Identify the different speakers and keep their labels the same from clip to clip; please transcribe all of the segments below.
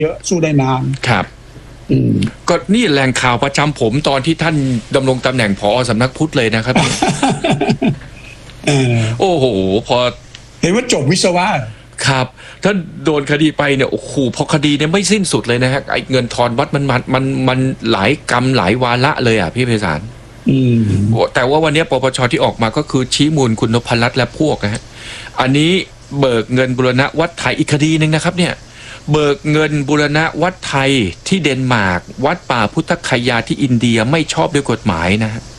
Speaker 1: เยอะสู้ได้นาน
Speaker 2: ครับก็นี่แหล่งข่าวประจำผมตอนที่ท่านดำรงตำแหน่งผอ.สำนักพุทธเลยนะครับ โอ้โหพอ
Speaker 1: เห็นว่าจบวิศวะ
Speaker 2: ครับถ้าโดนคดีไปเนี่ยโอ้โหพอคดีเนี่ยไม่สิ้นสุดเลยนะฮะไอ้เงินทอนวัดมันหลายกรรมหลายวาระเลยอ่ะพี่ไพศาลแต่ว่าวันนี้ปปช.ที่ออกมาก็คือชี้มูลคุณนพรัตน์และพวกนะฮะอันนี้เบิกเงินบูรณะวัดไทยอีกคดีนึงนะครับเนี่ยเบิกเงินบูรณะวัดไทยที่เดนมาร์กวัดป่าพุทธคยาที่อินเดียไม่ชอบด้วยกฎหมายนะฮะ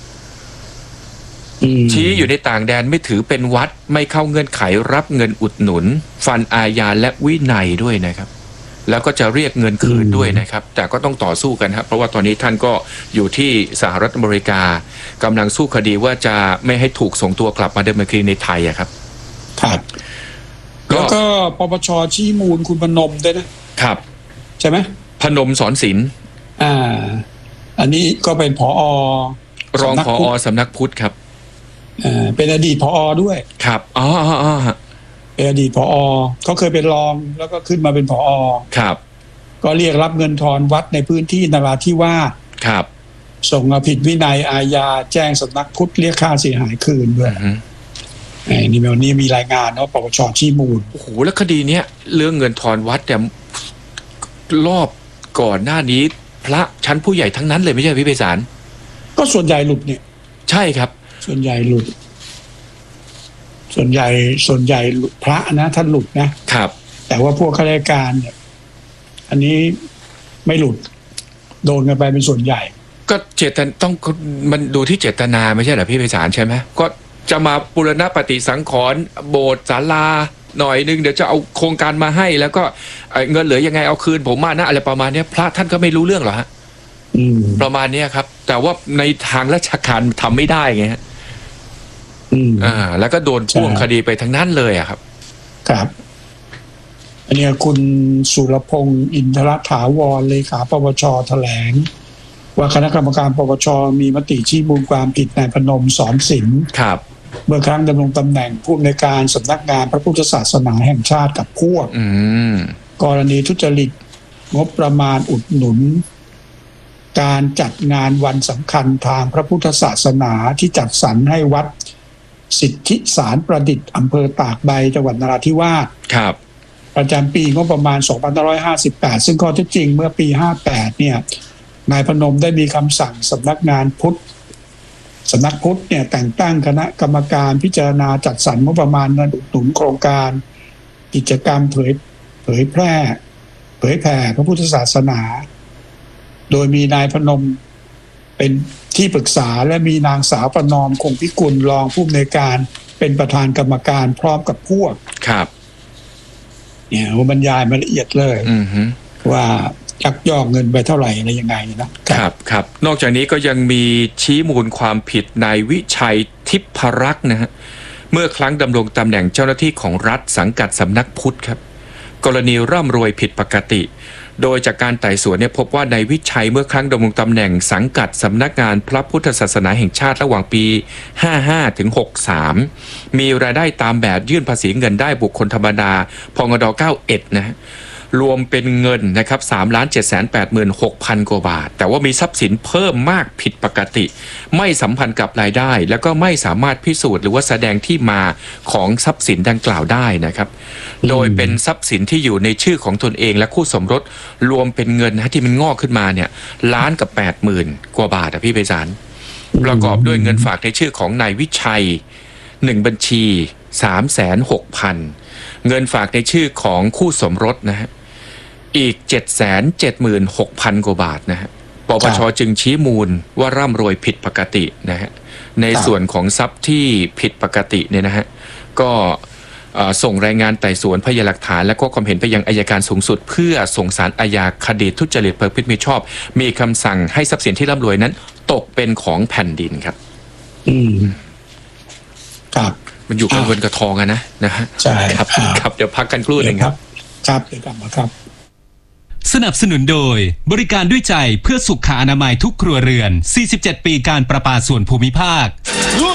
Speaker 2: ชี้อยู่ในต่างแดนไม่ถือเป็นวัดไม่เข้าเงื่อนไขรับเงินอุดหนุนฟันอาญาและวินัยด้วยนะครับแล้วก็จะเรียกเงินคืนด้วยนะครับแต่ก็ต้องต่อสู้กันครับเพราะว่าตอนนี้ท่านก็อยู่ที่สหรัฐอเมริกากำลังสู้คดีว่าจะไม่ให้ถูกส่งตัวกลับมาดำเนินคดีในไทยอะครับ
Speaker 1: ครับแล้วก็ปปช.ชี้มูลคุณพนมด้วยนะครับใช่ไหม
Speaker 2: พนมสอนศิลป์
Speaker 1: อันนี้ก็เป็นผอ.
Speaker 2: รองผอ.สำนักพุทธครับ
Speaker 1: เป็นอดีตผอ.ด้วย
Speaker 2: ครับ
Speaker 1: เป็นอดีตผอ.เขาเคยเป็นรองแล้วก็ขึ้นมาเป็นผอ.
Speaker 2: ครับ
Speaker 1: ก็เรียกรับเงินทอนวัดในพื้นที่นราธิวาส
Speaker 2: ครับ
Speaker 1: ส่งผิดวินัยอาญาแจ้งสำนักพุทธเรียกค่าเสียหายคืนด้วยนี่วันนี้มีรายงานว่าปปช.ชี้มูล
Speaker 2: โอ้โหแล้วคดีเนี้ยเรื่องเงินทอนวัดแต่รอบก่อนหน้านี้พระชั้นผู้ใหญ่ทั้งนั้นเลยไม่ใช่พี่ไพศาล
Speaker 1: ก็ส่วนใหญ่หลุดเนี่ย
Speaker 2: ใช่ครับ
Speaker 1: ส่วนใหญ่หลุดส่วนใหญ่พระนะท่านหลุดนะครับแต่ว่าพวกข้าราชการเนี่ยอันนี้ไม่หลุดโดนกันไปเป็นส่วนใหญ่
Speaker 2: ก็เจตนาต้องมันดูที่เจตนาไม่ใช่เหรอพี่ไพศาลใช่ไหมก็จะมาบูรณะปฏิสังขรณ์โบสถ์ศาลาหน่อยนึงเดี๋ยวจะเอาโครงการมาให้แล้วก็เงินเหลือยังไงเอาคืนผมมานะอะไรประมาณนี้พระท่านก็ไม่รู้เรื่องหรอฮะประมาณนี้ครับแต่ว่าในทางราชการทำไม่ได้ไงฮะแล้วก็โดนพ่วงคดีไปทั้งนั้นเลยอะครับ
Speaker 1: ครับอันนี้คุณสุรพงษ์อินทรถาวรเลขาปปช.แถลงว่าคณะกรรมการปปช.มีมติชี้มูลความผิดนายพนมสอนศิลป์
Speaker 2: ครับ
Speaker 1: เมื่อครั้งดำรงตำแหน่งผู้อำนวยการสำนักงานพระพุทธศาสนาแห่งชาติกับพวกกรณีทุจริตงบประมาณอุดหนุนการจัดงานวันสำคัญทางพระพุทธศาสนาที่จัดสรรให้วัดสิทธิสารประดิษฐ์อำเภอตากใบจังหวัดนราธิวาส
Speaker 2: ครับ
Speaker 1: ประจำปีงบประมาณ2558ซึ่งข้อเท็จจริงเมื่อปี58เนี่ยนายพนมได้มีคำสั่งสำนักพุทธเนี่ยแต่งตั้งคณะกรรมการพิจารณาจัดสรรงบประมาณอุดหนุนโครงการกิจกรรมเผยแผ่พระพุทธศาสนาโดยมีนายพนมเป็นที่ปรึกษาและมีนางสาวประนอมคงพิกุลรองผู้อำนวยการเป็นประธานกรรมการพร้อมกับพวก
Speaker 2: ครับ
Speaker 1: เนี่ยบรรยายมาละเอียดเลยว่ายักยอกเงินไปเท่าไหร่อะไรยังไง
Speaker 2: นะครับนอกจากนี้ก็ยังมีชี้มูลความผิดนายวิชัยทิพรักษ์นะฮะเมื่อครั้งดำรงตำแหน่งเจ้าหน้าที่ของรัฐสังกัดสำนักพุทธครับกรณีร่ำรวยผิดปกติโดยจากการไต่สวนเนี่ยพบว่านายวิชัยเมื่อครั้งดำรงตำแหน่งสังกัดสำนักงานพระพุทธศาสนาแห่งชาติระหว่างปี55ถึง63มีรายได้ตามแบบยื่นภาษีเงินได้บุคคลธรรมดาพงด91นะฮะรวมเป็นเงินนะครับ 3,786,000 กว่าบาทแต่ว่ามีทรัพย์สินเพิ่มมากผิดปกติไม่สัมพันธ์กับรายได้แล้วก็ไม่สามารถพิสูจน์หรือว่าแสดงที่มาของทรัพย์สินดังกล่าวได้นะครับโดยเป็นทรัพย์สินที่อยู่ในชื่อของตนเองและคู่สมรสรวมเป็นเงินที่มันงอกขึ้นมาเนี่ย1,80,000 กว่าบาทพี่ไพศาลประกอบด้วยเงินฝากในชื่อของนายวิชัย1บัญชี 360,000 เงินฝากในชื่อของคู่สมรสนะฮะอีก 776,000 กว่าบาทนะฮะปปช.จึงชี้มูลว่าร่ำรวยผิดปกตินะฮะในส่วนของทรัพย์ที่ผิดปกติเนี่ยนะฮะก็ส่งรายงานไต่สวนพยานหลักฐานและก็ความเห็นไปยังอัยการสูงสุดเพื่อส่งศาลอาญาคดีทุจริตประพฤติมิชอบมีคำสั่งให้ทรัพย์สินที่ร่ำรวยนั้นตกเป็นของแผ่นดินครับ
Speaker 1: ครับ
Speaker 2: มันอยู่กับเงินกับทองนะฮะ
Speaker 1: ใช่
Speaker 2: ครับเดี๋ยวพักกันครู่หนึ่งครับ
Speaker 1: เดี๋ยวกลับมาครับ
Speaker 3: สนับสนุนโดยบริการด้วยใจเพื่อสุขอนามัยทุกครัวเรือน47ปีการประปาส่วนภูมิภาค